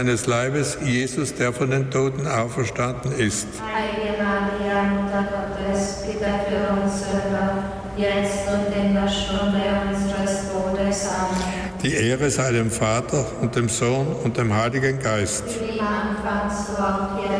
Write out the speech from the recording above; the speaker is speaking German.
seines Leibes, Jesus, der von den Toten auferstanden ist. Heilige Maria, Mutter Gottes, bitte für uns Sünder, jetzt und in der Stunde unseres Todes. Amen. Die Ehre sei dem Vater und dem Sohn und dem Heiligen Geist. Wie im Anfang, so auch jetzt